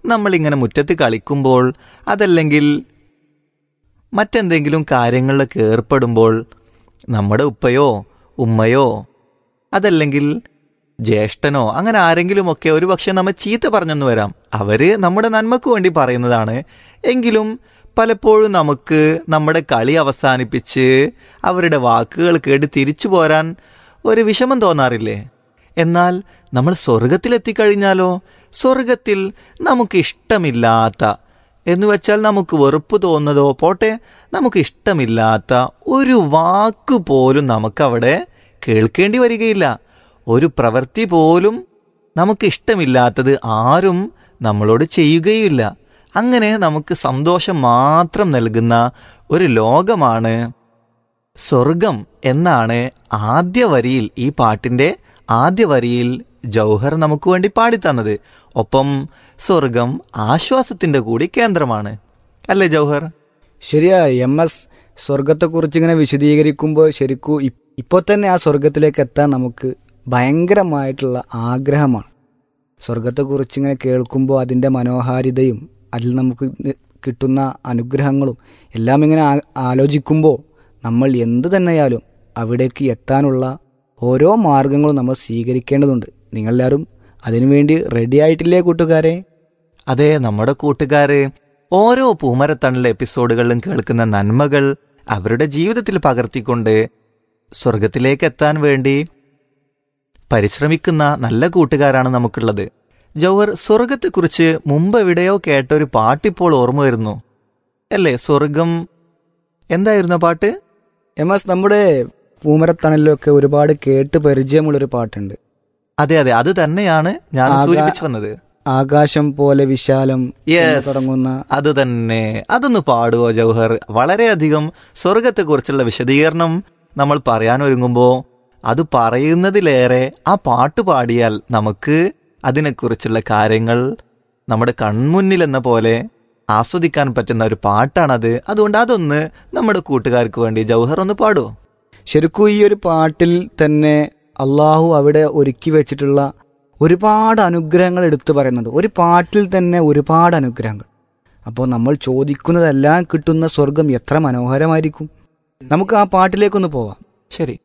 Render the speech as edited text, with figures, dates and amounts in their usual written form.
നമ്മളിങ്ങനെ മുറ്റത്ത് കളിക്കുമ്പോൾ, അതല്ലെങ്കിൽ മറ്റെന്തെങ്കിലും കാര്യങ്ങളിലൊക്കെ ഏർപ്പെടുമ്പോൾ നമ്മുടെ ഉപ്പയോ ഉമ്മയോ അതല്ലെങ്കിൽ ജ്യേഷ്ഠനോ അങ്ങനെ ആരെങ്കിലുമൊക്കെ ഒരു പക്ഷെ നമ്മെ ചീത്ത പറഞ്ഞെന്ന് വരാം. അവർ നമ്മുടെ നന്മയ്ക്ക് വേണ്ടി പറയുന്നതാണ്. എങ്കിലും പലപ്പോഴും നമുക്ക് നമ്മുടെ കളി അവസാനിപ്പിച്ച് അവരുടെ വാക്കുകൾ കേട്ട് തിരിച്ചു പോരാൻ ഒരു വിഷമം തോന്നാറില്ലേ? എന്നാൽ നമ്മൾ സ്വർഗത്തിലെത്തിക്കഴിഞ്ഞാലോ, സ്വർഗത്തിൽ നമുക്കിഷ്ടമില്ലാത്ത എന്നുവെച്ചാൽ നമുക്ക് വെറുപ്പ് തോന്നുന്നതോ പോട്ടെ, നമുക്കിഷ്ടമില്ലാത്ത ഒരു വാക്ക് പോലും നമുക്കവിടെ കേൾക്കേണ്ടി വരികയില്ല. ഒരു പ്രവൃത്തി പോലും നമുക്കിഷ്ടമില്ലാത്തത് ആരും നമ്മളോട് ചെയ്യുകയില്ല. അങ്ങനെ നമുക്ക് സന്തോഷം മാത്രം നൽകുന്ന ഒരു ലോകമാണ് സ്വർഗം എന്നാണ് ആദ്യ വരിയിൽ, ഈ പാട്ടിൻ്റെ ആദ്യ വരിയിൽ ജൗഹർ നമുക്ക് വേണ്ടി പാടിത്തന്നത്. ഒപ്പം സ്വർഗം ആശ്വാസത്തിൻ്റെ കൂടി കേന്ദ്രമാണ്. അല്ലേ ജൗഹർ? ശരിയാ MS. സ്വർഗത്തെക്കുറിച്ച് ഇങ്ങനെ വിശദീകരിക്കുമ്പോൾ ശരിക്കും ഇപ്പോൾ തന്നെ ആ സ്വർഗത്തിലേക്ക് എത്താൻ നമുക്ക് ഭയങ്കരമായിട്ടുള്ള ആഗ്രഹമാണ്. സ്വർഗത്തെക്കുറിച്ച് ഇങ്ങനെ കേൾക്കുമ്പോൾ അതിൻ്റെ മനോഹാരിതയും അതിൽ നമുക്ക് കിട്ടുന്ന അനുഗ്രഹങ്ങളും എല്ലാം ഇങ്ങനെ ആലോചിക്കുമ്പോൾ നമ്മൾ എന്തു തന്നെയാലും അവിടേക്ക് എത്താനുള്ള ഓരോ മാർഗങ്ങളും നമ്മൾ സ്വീകരിക്കേണ്ടതുണ്ട്. നിങ്ങളെല്ലാവരും അതിനുവേണ്ടി റെഡി ആയിട്ടില്ലേ കൂട്ടുകാരെ? അതെ, നമ്മുടെ കൂട്ടുകാരെ ഓരോ പൂമരത്തണൽ എപ്പിസോഡുകളിലും കേൾക്കുന്ന നന്മകൾ അവരുടെ ജീവിതത്തിൽ പകർത്തിക്കൊണ്ട് സ്വർഗത്തിലേക്ക് എത്താൻ വേണ്ടി പരിശ്രമിക്കുന്ന നല്ല കൂട്ടുകാരാണ് നമുക്കുള്ളത്. ജൗഹർ, സ്വർഗത്തെക്കുറിച്ച് മുമ്പ് എവിടെയോ കേട്ടൊരു പാട്ടിപ്പോൾ ഓർമ്മ വരുന്നു അല്ലേ? സ്വർഗം എന്തായിരുന്നു പാട്ട്? MS, നമ്മുടെ പൂമരത്തണലിലൊക്കെ ഒരുപാട് കേട്ട് പരിചയമുള്ളൊരു പാട്ടുണ്ട്. അതെ അതെ, അത് തന്നെയാണ് ഞാൻ സൂചിപ്പിച്ചു വന്നത്. ആകാശം പോലെ വിശാലം തുടങ്ങുന്ന അത് തന്നെ. അതൊന്ന് പാടുവോ ജൗഹർ? വളരെയധികം സ്വർഗത്തെക്കുറിച്ചുള്ള വിശദീകരണം നമ്മൾ പറയാൻ ഒരുങ്ങുമ്പോൾ അത് പറയുന്നതിലേറെ ആ പാട്ട് പാടിയാൽ നമുക്ക് അതിനെക്കുറിച്ചുള്ള കാര്യങ്ങൾ നമ്മുടെ കൺമുന്നിൽ എന്ന പോലെ ആസ്വദിക്കാൻ പറ്റുന്ന ഒരു പാട്ടാണത്. അതുകൊണ്ട് അതൊന്ന് നമ്മുടെ കൂട്ടുകാർക്ക് വേണ്ടി ജൗഹർ ഒന്ന് പാടുവോ? ശരിക്കും ഈ ഒരു പാട്ടിൽ തന്നെ അള്ളാഹു അവിടെ ഒരുക്കി വെച്ചിട്ടുള്ള ഒരുപാട് അനുഗ്രഹങ്ങൾ എടുത്തു പറയുന്നുണ്ട്. ഒരു പാട്ടിൽ തന്നെ ഒരുപാട് അനുഗ്രഹങ്ങൾ. അപ്പോൾ നമ്മൾ ചോദിക്കുന്നതെല്ലാം കിട്ടുന്ന സ്വർഗം എത്ര മനോഹരമായിരിക്കും. നമുക്ക് ആ പാട്ടിലേക്കൊന്ന് പോവാം. ശരി.